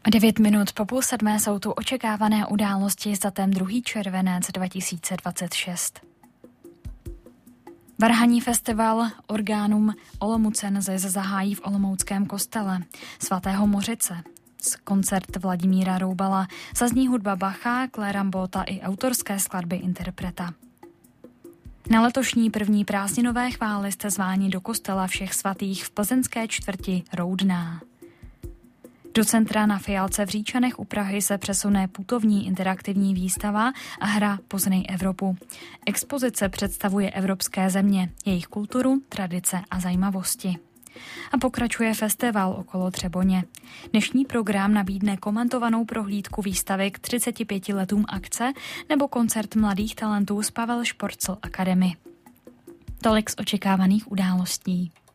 O 9 minut po 6:30 jsou tu očekávané události s datem 2. červenec 2026. Varhanní festival Orgánum Olomoucensis zahájí v olomouckém kostele svatého Mořice. Koncert Vladimíra Roubala, zazní hudba Bacha, Klérambota i autorské skladby interpreta. Na letošní první prázdninové chvály jste zváni do kostela Všech svatých v plzeňské čtvrti Roudná. Do centra na Fialce v Říčanech u Prahy se přesune putovní interaktivní výstava a hra Poznej Evropu. Expozice představuje evropské země, jejich kulturu, tradice a zajímavosti. A pokračuje festival okolo Třeboně. Dnešní program nabídne komentovanou prohlídku výstavy k 35 letům akce nebo koncert mladých talentů z Pavel Šporcl Academy. Tolik z očekávaných událostí.